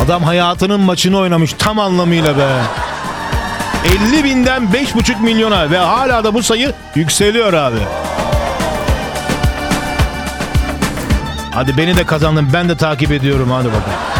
Adam hayatının maçını oynamış tam anlamıyla be. 50 binden 5,5 milyona ve hala da bu sayı yükseliyor abi. Hadi beni de kazandın, ben de takip ediyorum, hadi bakalım.